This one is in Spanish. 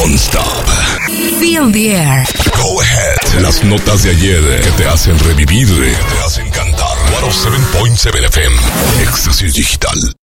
non-stop. Feel the air. Go ahead. Las notas de ayer que te hacen revivir, que te hacen cantar. 107.7 FM. Éxtasis Digital.